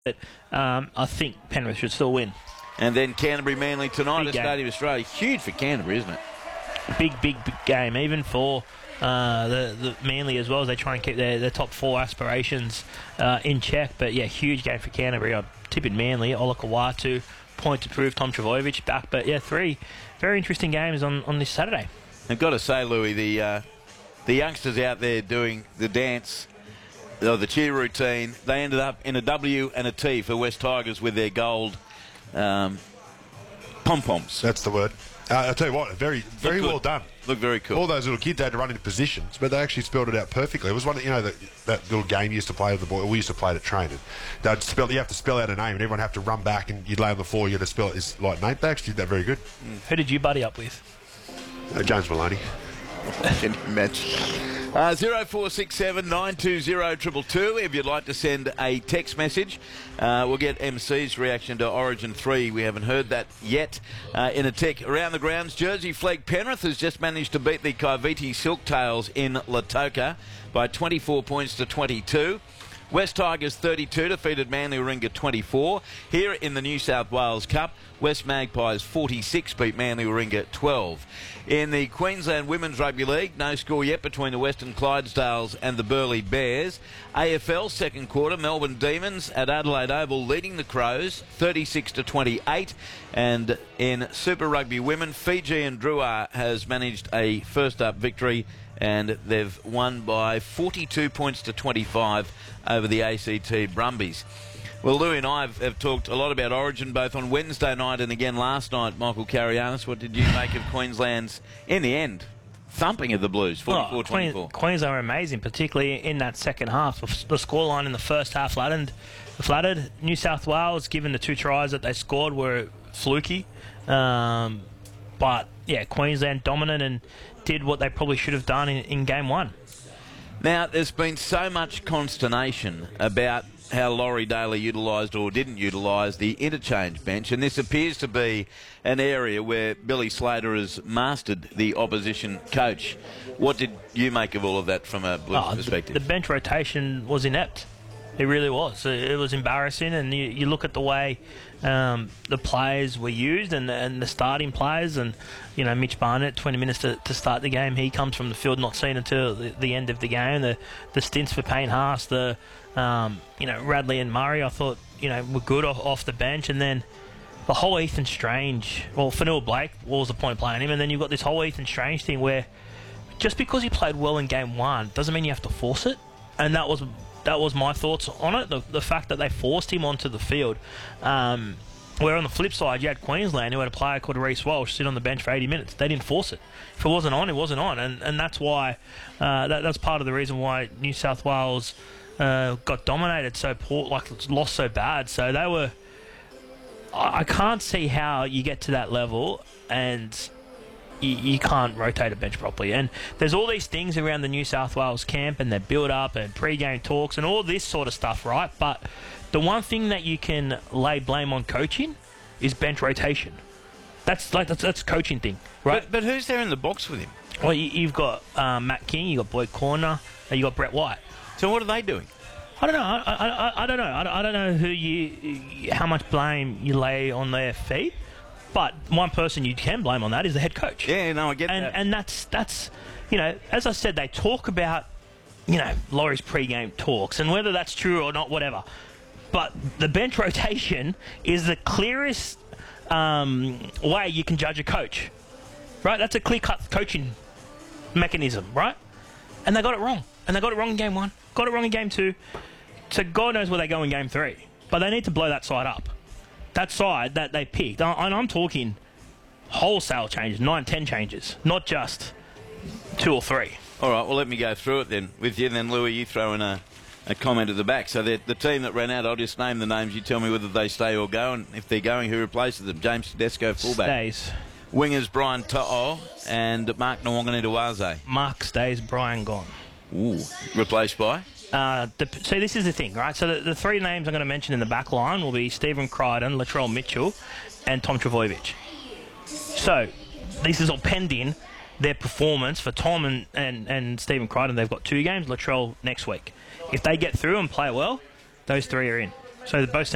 But I think Penrith should still win. And then Canterbury Manly tonight at Big game. Stadium Australia. Huge for Canterbury, isn't it? Big game, even for the Manly as well, as they try and keep their top four aspirations in check. But yeah, huge game for Canterbury. I'd tip in Manly. Ola Kawatu, point to prove, Tom Trbojevic back. But yeah, three very interesting games on this Saturday. I've got to say, Louis, the youngsters out there doing the dance, the cheer routine, they ended up in a W and a T for West Tigers with their gold pom-poms. That's the word. I'll tell you what, very well done. Look very cool. All those little kids had to run into positions, but they actually spelled it out perfectly. It was one, that little game you used to play with the boy. We used to play it at training. They'd spell. You have to spell out a name, and everyone have to run back, and you'd lay on the floor. You had to spell it his like name. They actually did that very good. Who did you buddy up with? James Maloney. Can you imagine? 0467 920 222 if you'd like to send a text message. We'll get MC's reaction to Origin 3. We haven't heard that yet. In a tick around the grounds, Jersey Flegg Penrith has just managed to beat the Kaiviti Silktails in Lautoka by 24 points to 22. West Tigers 32 defeated Manly Warringah 24. Here in the New South Wales Cup, West Magpies 46 beat Manly Warringah 12. In the Queensland Women's Rugby League, no score yet between the Western Clydesdales and the Burleigh Bears. AFL second quarter, Melbourne Demons at Adelaide Oval leading the Crows 36 to 28. And in Super Rugby Women, Fiji and Drua has managed a first up victory, and they've won by 42 points to 25 over the ACT Brumbies. Well, Louis and I have talked a lot about Origin, both on Wednesday night and again last night. Michael Carianis, what did you make of Queensland's, in the end, thumping of the Blues, 44-24? Queensland were amazing, particularly in that second half. The scoreline in the first half flattered. New South Wales, given the two tries that they scored, were fluky. But, yeah, Queensland dominant and did what they probably should have done in game one. Now, there's been so much consternation about how Laurie Daly utilised or didn't utilise the interchange bench, and this appears to be an area where Billy Slater has mastered the opposition coach. What did you make of all of that from a Blues perspective? The bench rotation was inept. It really was. It was embarrassing, and you look at the way the players were used and the starting players, and Mitch Barnett, 20 minutes to start the game. He comes from the field not seen until the end of the game. The stints for Payne Haas, Radley and Murray, I thought were good off the bench, and then the whole Ethan Strange. Well, Fanua Blake, what was the point of playing him? And then you've got this whole Ethan Strange thing where just because he played well in game one doesn't mean you have to force it, and that was my thoughts on it. The fact that they forced him onto the field. Where on the flip side, you had Queensland, who had a player called Reece Walsh sit on the bench for 80 minutes. They didn't force it. If it wasn't on, it wasn't on. And that's why, that's part of the reason why New South Wales got dominated so poor, lost so bad. So they were... I can't see how you get to that level and you can't rotate a bench properly. And there's all these things around the New South Wales camp and their build-up and pre-game talks and all this sort of stuff, right? But the one thing that you can lay blame on coaching is bench rotation. That's a coaching thing, right? But who's there in the box with him? Well, you've got Matt King, you've got Boyd Corner, and you've got Brett White. So what are they doing? I don't know. I don't know. I don't know how much blame you lay on their feet. But one person you can blame on that is the head coach. Yeah, no, I get that. And that's as I said, they talk about, Laurie's pre-game talks, and whether that's true or not, whatever. But the bench rotation is the clearest way you can judge a coach, right? That's a clear-cut coaching mechanism, right? And they got it wrong. And they got it wrong in game one, got it wrong in game two. So God knows where they go in game three. But they need to blow that side up. That side that they picked, and I'm talking wholesale changes, 9, 10 changes, not just 2 or 3. All right, well, let me go through it then with you. And then, Louis, you throw in a comment at the back. So the team that ran out, I'll just name the names. You tell me whether they stay or go, and if they're going, who replaces them? James Tedesco, fullback. Stays. Wingers, Brian To'o and Mark Nwanganawaze. Mark stays, Brian gone. Ooh. Replaced by? So this is the thing, right? So the three names I'm going to mention in the back line will be Stephen Crichton, Latrell Mitchell, and Tom Trbojevic. So this is all pending their performance for Tom and Stephen Crichton. They've got 2 games, Latrell next week. If they get through and play well, those 3 are in. So both